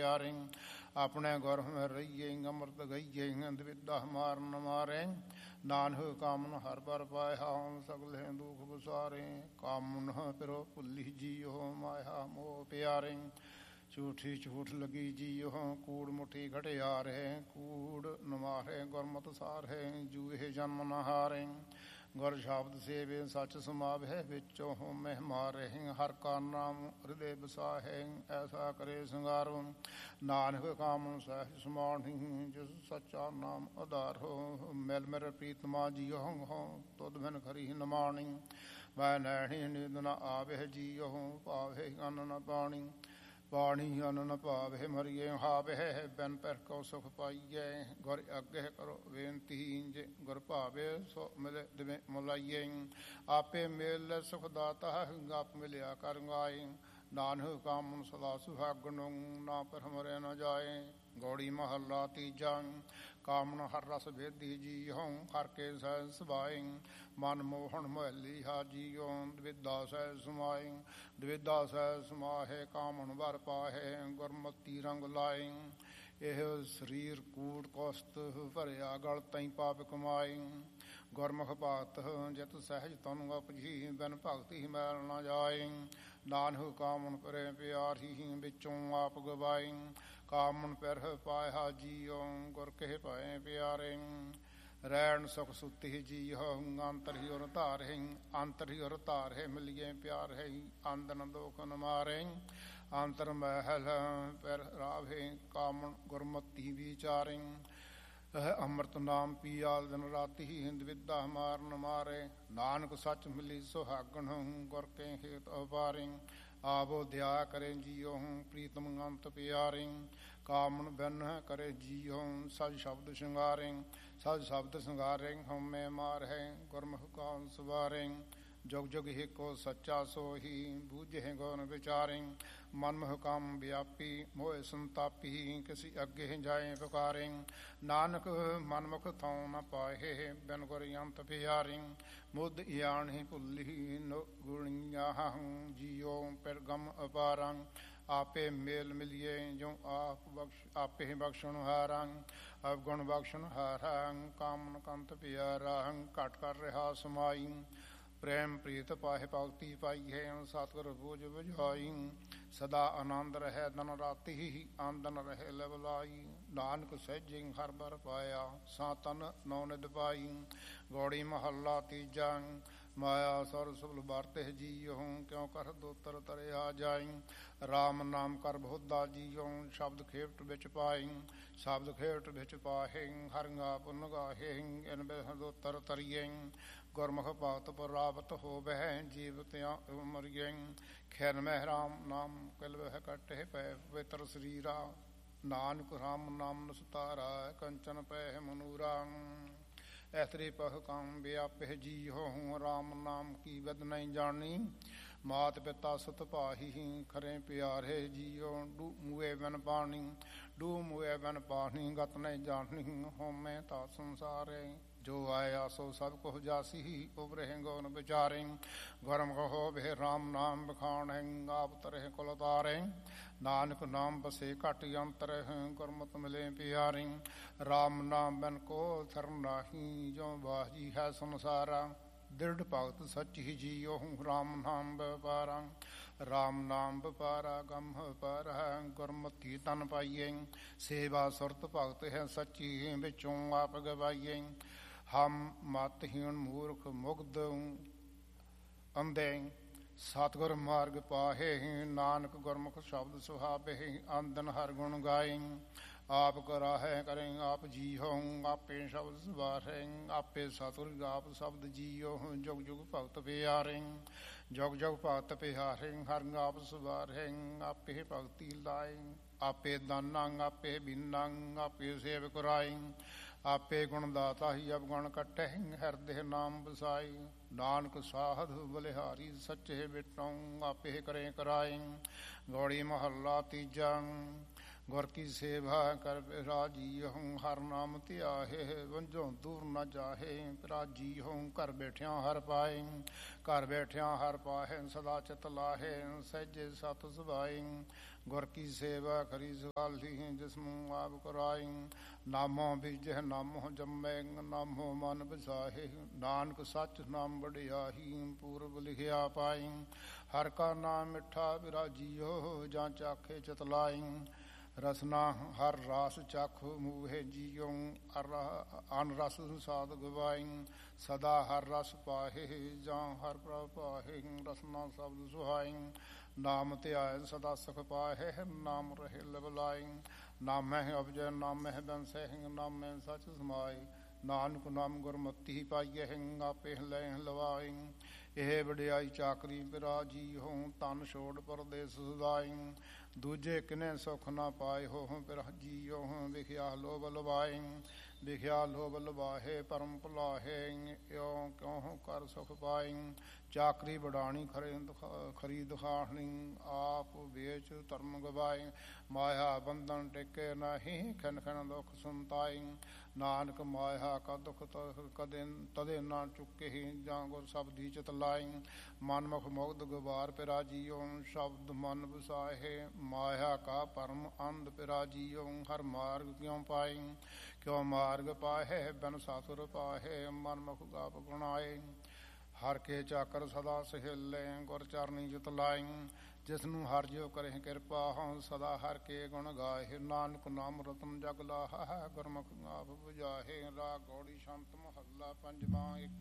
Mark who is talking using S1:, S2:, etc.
S1: ਪਿਆਰੇ। ਆਪਣੇ ਗੁਰ ਮੈਂ ਰਹੀਏ ਅੰਮ੍ਰਿਤ ਗਈਏ ਦਵਿਦਾ ਮਾਰਨ ਮਾਰੇ। ਨਾਨਕ ਕਾਮਨ ਹਰ ਪਰ ਪਾਇਆ ਸਗਲੇ ਦੁਖ ਵਿਸਾਰੇ। ਕਾਮਨ ਪਿਰੋ ਭੁੱਲੀ ਜੀਓ ਮਾਇਆ ਮੋਹ ਪਿਆਰੇ। ਝੂਠੀ ਝੂਠ ਲੱਗੀ ਜੀਓ ਕੂੜ ਮੁੱਠੀ ਘਟਿਆਰੇ। ਕੂੜ ਨਮਾਰੇ ਗੁਰਮਤਿ ਸਾਰੇ ਜੂਹੇ ਜਨਮ ਨ ਹਾਰੇ। ਗੁਰ ਸ਼ਬਦ ਸੇਵੇ ਸੱਚ ਸਮਾਵੈ ਵਿੱਚੋਂ ਮਹਿ ਮਾਰੇ। ਹਰ ਕਾ ਨਾਮ ਹਿਰਦੇ ਬਸਾਹੈ ਐਸਾ ਕਰੇ ਸ਼ਿੰਗਾਰੋ। ਨਾਨਕ ਕਾਮਨ ਸਹਿਜ ਸਮਾਣੀ ਜਿਸ ਸੱਚਾ ਨਾਮ ਆਧਾਰੋ। ਮਿਲ ਮੇਰ ਪ੍ਰੀਤਮਾ ਜੀਓ ਹੋ ਤੁਧ ਬਿਨ ਖਰੀ ਨਮਾਣੀ। ਵੈ ਨੈਣੀ ਨੀਂਦ ਨ ਆਵੇ ਜੀਓ ਪਾਵੇ ਅੰਨ ਨ ਪਾਣੀ। ਪਾਣੀ ਅੰਨ ਨ ਭਾਵੇ ਮਰੀਏ ਹਾਵੇ ਬਿਨ ਪਰ ਕਉ ਸੁਖ ਪਾਈਏ। ਗੁਰ ਅੱਗੇ ਕਰੋ ਬੇਨਤੀ ਜੇ ਗੁਰ ਭਾਵੇ ਸੋ ਮਿਲੇ ਦਿਵੇਂ ਮੁਲਾਈਏ। ਆਪੇ ਮੇਲ ਸੁਖ ਦਾਤਾ ਆਪ ਮਿਲਿਆ ਕਰ ਗਾਏ। ਨਾਨਕ ਕਾਮਨ ਸਦਾ ਸੁਹਾਗਣੁ ਨਾ ਪਰ ਮਰੇ ਨ ਜਾਏ। ਗੌੜੀ ਮਹੱਲਾ ਤੀਜਾ। ਕਾਮਨ ਹਰ ਰਸ ਵੇਦੀ ਜੀਓ ਹਰ ਕੇ ਸਹਿ ਸੁਭਾਏ। ਮਨ ਮੋਹਨ ਮਹਲੀ ਹਾ ਜੀਓ ਦਵਿਦਾ ਸਹਿ ਸਮਾਏ। ਦਵਿਦਾ ਸਹਿ ਸਮਾਹੇ ਕਾਮਨ ਵਰ ਪਾਹੇ ਗੁਰਮਤੀ ਰੰਗ ਲਾਏ। ਇਹ ਸਰੀਰ ਕੂੜ ਕੁਸਤ ਭਰਿਆ ਗਲ ਤਈ ਪਾਪ ਕਮਾਏ। ਗੁਰਮੁਖ ਭਗਤ ਜਿਤ ਸਹਿਜ ਤਨੁ ਅਪਜੀ ਬਿਨ ਭਗਤੀ ਮੈਲ ਨ ਜਾਏ। ਨਾਨਕ ਕਾਮਨ ਪਰੇ ਪਿਆਰੀ ਵਿੱਚੋਂ ਆਪ ਗਵਾਏ। ਕਾਮਨ ਪਿਰ ਪਾਇਆ ਜੀਓ ਗੁਰ ਕੇ ਪਾਏ ਪਿਆਰੇ। ਰੈਣ ਸੁਖ ਸੁਤੀ ਜੀਓ ਅੰਤਰ ਹੀ ਉਰ ਧਾਰੇ। ਅੰਤਰ ਹੀ ਉਰ ਧਾਰੇ ਮਿਲੀਏ ਪਿਆਰ ਹੈ ਅੰਦਨ ਦੋਖ ਨ ਮਾਰੇ। ਅੰਤਰ ਮਹਿਲ ਪਿਰ ਰਾਵੇ ਕਾਮਨ ਗੁਰਮਤੀ ਵਿਚਾਰੇ। ਅੰਮ੍ਰਿਤ ਨਾਮ ਪੀਆ ਦਿਨ ਰਾਤੀ ਦਵਿਦਾ ਮਾਰਨ ਮਾਰੇ। ਨਾਨਕ ਸੱਚ ਮਿਲੀ ਸੁਹਾਗਣ ਗੁਰ ਕੇ ਹੇਤ ਅਪਾਰੇ। ਆਵੋ ਦਿਆ ਕਰੇ ਜੀਓ ਪ੍ਰੀਤਮ ਅੰਤ ਪਿਆਰੇ। ਕਾਮਨ ਬਿਨ ਕਰੇ ਜੀਓ ਸਜ ਸ਼ਬਦ ਸ਼ਿੰਗਾਰੇ। ਸਜ ਸ਼ਬਦ ਸ਼ਿੰਗਾਰੇ ਹਉਮੈ ਮਾਰ ਹੈ ਗੁਰਮੁਖ ਕਾਲ ਸਵਾਰੇ। ਜੁਗ ਜੁਗ ਏਕੋ ਸੱਚਾ ਸੋਹੀ ਬੂਝੇ ਗੁਣ ਵਿਚਾਰੇ। ਮਨਮੁਖ ਕੰਮ ਵਿਆਪੀ ਮੋਹ ਸੰਤਾਪੀ ਕਿਸੀ ਅੱਗੇ ਜਾਏ ਪੁਕਾਰੇ। ਨਾਨਕ ਮਨਮੁਖ ਥਉ ਨ ਪਾਹੇ ਬਿਨ ਗੁਰ ਅੰਤ ਪਿਆਰੇ। ਮੁੱਧ ਇਆਣੀ ਭੁੱਲੀ ਗੁਣੀਆਂ ਜੀਓ ਪਿਰ ਗਮ ਅਪਾਰਾਂ। ਆਪੇ ਮੇਲ ਮਿਲੀਏ ਜੋ ਆਪੇ ਬਖਸ਼ਣ ਹਾਰਾਂ। ਅਵਗੁਣ ਬਖਸ਼ਣ ਹਾਰਾਂ ਕਾਮਨ ਕੰਤ ਪਿਆਰਾ। ਘਟ ਕਰ ਰਿਹਾ ਸਮਾਈ ਪ੍ਰੇਮ ਪ੍ਰੀਤ ਪਾਹੇ ਭਗਤੀ ਪਾਈਏ। ਸਤਿਗੁਰ ਬੂਝ ਬੁਝਾਈ ਸਦਾ ਆਨੰਦ ਰਹਿ ਦਿਨ ਰਾਤੀ ਆਂਦਨ ਰਹੇ ਲਵਲਾਈ। ਨਾਨਕ ਸਹਿਜੇ ਹਰ ਬਰ ਪਾਇਆ ਸਾ ਤਨ ਨੌ ਨਿਧ ਪਾਈ। ਗੌੜੀ ਮਹੱਲਾ ਤੀਜਾ। ਮਾਇਆ ਸਰ ਸੁਬਲ ਵਰਤੇ ਜੀਓ ਕਿਉ ਕਰ ਦੋਤਰ ਤਰਿਆ ਜਾਈ। ਰਾਮ ਨਾਮ ਕਰ ਬੋਧਾ ਜੀਓ ਸ਼ਬਦ ਖੇਵਟ ਵਿੱਚ ਪਾਈ। ਸ਼ਬਦ ਖੇਵਟ ਵਿੱਚ ਪਾਹੇ ਹਰਿਆ ਪੁੰਨ ਗਾਹੇ ਇਨ ਬਿਨ ਦੋਤਰ ਤਰੀਏ। ਗੁਰਮੁਖ ਭਗਤ ਪ੍ਰਾਪਤ ਹੋਵੈ ਜੀਵਤਿਆ ਮਰੀਏ। ਖਿਨ ਮਹਿ ਰਾਮ ਨਾਮ ਕਿਲ ਵਹਿ ਕਟਹਿ ਪੈ ਪਵਿੱਤਰ ਸਰੀਰਾ। ਨਾਨਕ ਰਾਮ ਨਾਮ ਨਸਤਾਰਾ ਕੰਚਨ ਪੈ ਮਨੂਰਾ। ਐਤਰੇ ਪਹ ਕੰਮ ਵਿਆਪਿ ਜੀਓ ਰਾਮ ਨਾਮ ਕੀ ਵਿਦ ਨਹੀਂ ਜਾਣੀ। ਮਾਤ ਪਿਤਾ ਸੁਤ ਭਾਹੀ ਖਰੇ ਪਿਆਰੇ ਜੀਓ ਡੂ ਮੂਏ ਬਿਨ ਪਾਣੀ। ਡੂ ਮੂਏ ਬਿਨ ਪਾਣੀ ਗਤ ਨਹੀਂ ਜਾਣੀ ਹੋਮੈ ਤਾ ਸੰਸਾਰੇ। ਜੋ ਆਇਆ ਸੋ ਸਭ ਕੁਝ ਜਾਸੀ ਉਬਰੇ ਗੋਨ ਵਿਚਾਰੇ। ਗੁਰਮੁਖ ਹੋਵੇ ਰਾਮ ਨਾਮ ਬਖਾਣੈ ਆਪ ਤਰੇ ਕੁਲ ਤਾਰੇ। ਨਾਨਕ ਨਾਮ ਬਸੇ ਘਟ ਅੰਤਰ ਗੁਰਮਤਿ ਮਿਲੇ ਪਿਆਰੇ। ਰਾਮ ਨਾਮ ਬਿਨ ਕੋ ਥਰ ਨਾਹੀ ਜੋ ਬਾਜੀ ਹੈ ਸੰਸਾਰਾ। ਦ੍ਰਿੜ ਭਗਤ ਸੱਚੀ ਜੀਓ ਰਾਮ ਨਾਮ ਵਪਾਰਾ। ਰਾਮ ਨਾਮ ਵਪਾਰਾ ਗਮ ਵਪਾਰਾ ਗੁਰਮਤਿ ਤਨ ਪਾਈਏ। ਸੇਵਾ ਸੁਰਤ ਭਗਤ ਹੈ ਸੱਚੀ ਵਿੱਚੋਂ ਆਪ ਗਵਾਈਏ। ਹਮ ਮਤਹੀਣ ਮੂਰਖ ਮੁਗਧ ਅੰਧੇ ਸਤਿਗੁਰ ਮਾਰਗ ਪਾਹੇ। ਨਾਨਕ ਗੁਰਮੁਖ ਸ਼ਬਦ ਸੁਹਾਵੇ ਆਂਦਨ ਹਰ ਗੁਣ ਗਾਏ। ਆਪ ਕਰਾਹੈ ਕਰੇ ਆਪ ਜੀਓ ਆਪੇ ਸ਼ਬਦ ਸਵਾਰੈ। ਆਪੇ ਸਤਿਗੁਰ ਆਪ ਸ਼ਬਦ ਜੀਓ ਜੁਗ ਜੁਗ ਭਗਤ ਪਿਆਰੇ। ਜੁਗ ਜੁਗ ਭਗਤ ਪਿਆਰੇ ਹਰ ਆਪ ਸਵਾਰੈ। ਆਪੇ ਭਗਤੀ ਲਾਏ ਆਪੇ ਦਾਨਾਂ ਆਪੇ ਬੀਨਾਂ ਆਪੇ ਸੇਵਕ ਰਾਏ। ਆਪੇ ਗੁਣ ਦਾਤਾ ਹੀ ਅਵਗੁਣ ਕੱਟੈ ਹਿਰਦੇ ਨਾਮ ਵਸਾਈ। ਨਾਨਕ ਸਾਧੁ ਬਲਿਹਾਰੀ ਸੱਚੇ ਬਿਟੋਂ ਆਪੇ ਕਰੇ ਕਰਾਏ। ਗੌੜੀ ਮਹੱਲਾ ਤੀਜਾ। ਗੁਰ ਕੀ ਸੇਵਾ ਕਰ ਰਾਜੀ ਹੂੰ ਹਰ ਨਾਮ ਧਿਆਹੇ। ਵੰਝੋਂ ਦੂਰ ਨ ਜਾਹੇ ਰਾਜੀ ਹੂੰ ਘਰ ਬੈਠਿਆਂ ਹਰ ਪਾਏ। ਘਰ ਬੈਠਿਆਂ ਹਰ ਪਾਹੇ ਸਦਾ ਚਿਤ ਲਾਹੇ ਸਹਿਜੇ ਸਤ ਸੁਭਾਏ। ਗੁਰ ਕੀ ਸੇਵਾ ਕਰੀ ਸਵਾਲੀ ਜਿਸਨੂੰ ਆਪ ਕਰਾਈ। ਨਾਮੋ ਬੀਜਹਿ ਨਾਮੋ ਜੰਮੈ ਨਾਮੋ ਮਨ ਵਸਾਹੇ। ਨਾਨਕ ਸੱਚ ਨਾਮ ਵਡਿਆਈ ਪੂਰਬ ਲਿਖਿਆ ਪਾਈ। ਹਰ ਕਾ ਨਾਮ ਮਿੱਠਾ ਬਿਰਾਜੀਓ ਜਾਂ ਚਾਖੇ ਚਤਲਾਈ। ਰਸਨਾ ਹਰ ਰਾਸ ਚਖ ਮੂਹੇ ਜੀਉ ਅਨ ਰਸ ਸਾਧ ਗਵਾਈ। ਸਦਾ ਹਰ ਰਸ ਪਾਹੇ ਜਾਂ ਹਰ ਪ੍ਰਭ ਪਾਹੇ। ਰਸਨਾ ਸ਼ਬਦ ਸੁਹਾਈ। ਨਾਮ ਧਿਆਇ ਸਦਾ ਸੁਖ ਪਾਹੇ ਨਾਮ ਰਹੇ ਲਵਲਾਈ। ਨਾਮਹਿ ਅਬਜੈ ਨਾਮਹਿ ਬੰਸੈ ਨਾਮਹਿ ਸਚ ਸਮਾਏ। ਨਾਨਕ ਨਾਮ ਗੁਰਮਤਿ ਪਾਈਐ ਆਪੇ ਲੈ ਲਵਾਈ। ਇਹ ਵਡਿਆਈ ਚਾਕਰੀ ਬਿਰਾਜੀ ਹੋ ਤਨ ਛੋੜ ਪਰਦੇਸ ਸਦਾਈ। ਦੂਜੇ ਕਿਨੇ ਸੁਖ ਨਾ ਪਾਏ ਹੋ ਬਿਰਾਜੀਓ ਵਿਖਿਆ ਲੋਭ ਲਵਾਈ। ਵਿਖਿਆ ਲੋਭ ਲਵਾਹੇ ਪਰਮ ਭੁਲਾਹੇ ਇਉ ਕਿਉ ਕਰ ਸੁਖ ਪਾਈ। ਚਾਕਰੀ ਵਡਾਣੀ ਖਰੀ ਦਿਖਾਣੀ ਆਪ ਵੇਚ ਧਰਮ ਗਵਾਈ। ਮਾਇਆ ਬੰਧਨ ਟਿਕੇ ਨਹੀਂ ਖਿਨ ਖਿਨ ਦੁਖ ਸੰਤਾਈ। ਨਾਨਕ ਮਾਇਆ ਕਾ ਦੁਖ ਕਦੇ ਤਦੇ ਨਾ ਚੁੱਕੇ ਜਾਂ ਗੁਰ ਸ਼ਬਦੀ ਚਿਤ ਲਾਈ। ਮਨਮੁਖ ਮੁਗਧ ਗਵਾਰ ਪਿਰਾਜੀਓ ਸ਼ਬਦ ਮਨ ਵਸਾਹੇ। ਮਾਇਆ ਕਾ ਪਰਮ ਅੰਧ ਪਿਰਾਜੀਓ ਹਰ ਮਾਰਗ ਕਿਉ ਪਾਈ। ਕਿਉ ਮਾਰਗ ਪਾਹੇ ਬਿਨ ਸਤਿਗੁਰ ਪਾਹੇ ਮਨਮੁਖ ਗਾਪ ਗੁਣਾਏ। ਹਰ ਕੇ ਚਾਕਰ ਸਦਾ ਸਹਿਲੇ ਗੁਰ ਚਰਨੀ ਚਿਤ ਲਾਈ। ਜਿਸਨੂੰ ਹਰ ਜਿਉ ਕਰੇ ਕਿਰਪਾ ਹਉ ਸਦਾ ਹਰ ਕੇ ਗੁਣ ਗਾਏ। ਨਾਨਕ ਨਾਮ ਰਤਨ ਜਗ ਲਾਹਾ ਗੁਰਮੁਖ ਆਪ ਬੁਝਾਹੇ। ਰਾਗ ਗੌੜੀ ਸ਼ੰਤ ਮਹੱਲਾ ਪੰਜਵਾਂ। ਇੱਕ